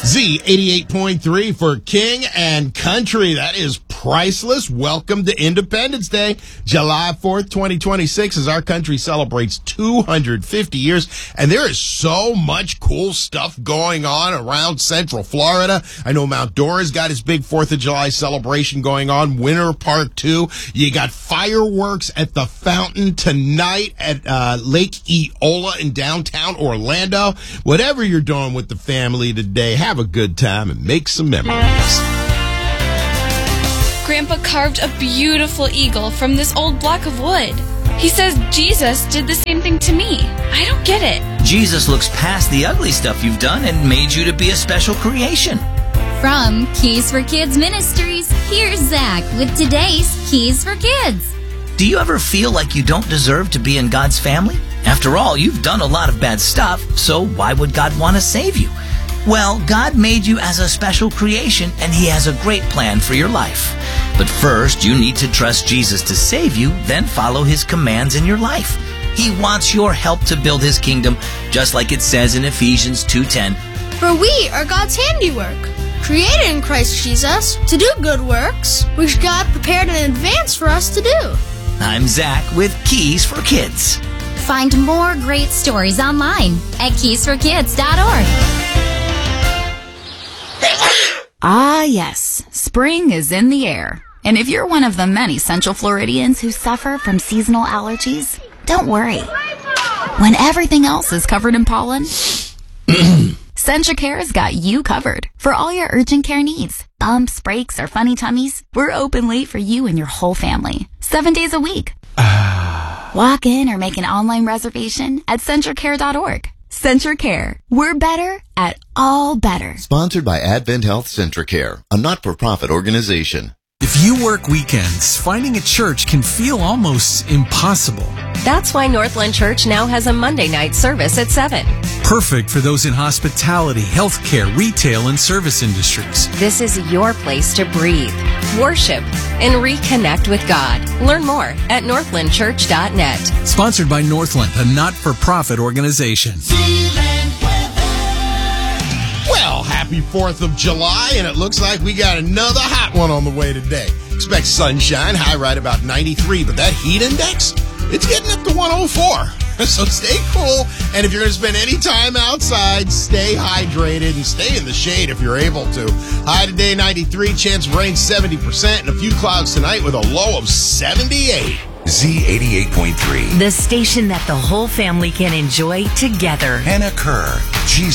Z88.3 for King and Country. That is priceless. Welcome to Independence Day, July 4th, 2026, as our country celebrates 250 years. And there is so much cool stuff going on around Central Florida. I know Mount Dora's got his big 4th of July celebration going on. Winter Park, too. You got fireworks at the fountain tonight at Lake Eola in downtown Orlando. Whatever you're doing with the family today, have a good time and make some memories. Grandpa carved a beautiful eagle from this old block of wood. He says Jesus did the same thing to me. I don't get it. Jesus looks past the ugly stuff you've done and made you to be a special creation. From Keys for Kids Ministries, here's Zach with today's Keys for Kids. Do you ever feel like you don't deserve to be in God's family? After all, you've done a lot of bad stuff, so why would God want to save you? Well, God made you as a special creation, and He has a great plan for your life. But first, you need to trust Jesus to save you, then follow His commands in your life. He wants your help to build His kingdom, just like it says in Ephesians 2:10. For we are God's handiwork, created in Christ Jesus to do good works, which God prepared in advance for us to do. I'm Zach with Keys for Kids. Find more great stories online at keysforkids.org. Ah, yes, spring is in the air. And if you're one of the many Central Floridians who suffer from seasonal allergies, don't worry. When everything else is covered in pollen, CentraCare's got you covered for all your urgent care needs. Bumps, breaks, or funny tummies, we're open late for you and your whole family, 7 days a week. Walk in or make an online reservation at CentraCare.org. CentraCare. We're better at all better. Sponsored by Advent Health CentraCare, a not-for-profit organization. If you work weekends, finding a church can feel almost impossible. That's why Northland Church now has a Monday night service at 7. Perfect for those in hospitality, healthcare, retail, and service industries. This is your place to breathe, worship, and reconnect with God. Learn more at northlandchurch.net. Sponsored by Northland, a not-for-profit organization. Well, happy 4th of July, and it looks like we got another hot one on the way today. Expect sunshine, high right about 93, but that heat index, it's getting up to 104. So stay cool, and if you're going to spend any time outside, stay hydrated and stay in the shade if you're able to. High today, 93, chance of rain 70%, and a few clouds tonight with a low of 78. Z88.3. The station that the whole family can enjoy together. Hannah Kerr, Jesus.